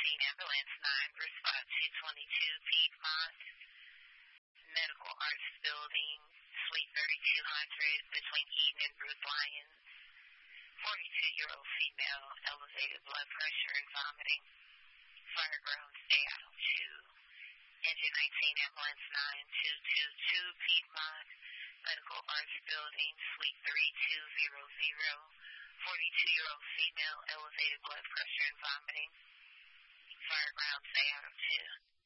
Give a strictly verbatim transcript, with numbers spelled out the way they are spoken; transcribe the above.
nineteen Ambulance nine for spot two twenty-two Piedmont, Medical Arts Building, Suite thirty-two hundred between Eden and Bruce Lyons. forty-two-year-old female, elevated blood pressure and vomiting. Fire ground Seattle two. Engine nineteen Ambulance nine two two two Piedmont, Medical Arts Building, Suite thirty-two hundred. forty-two-year-old female, elevated blood pressure and vomiting. Fire ground Seattle two.